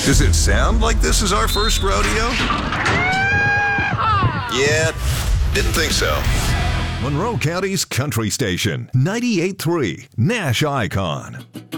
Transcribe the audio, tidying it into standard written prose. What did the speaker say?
Does it sound like this is our first rodeo? Yeah, didn't think so. Monroe County's country station, 98.3 Nash Icon.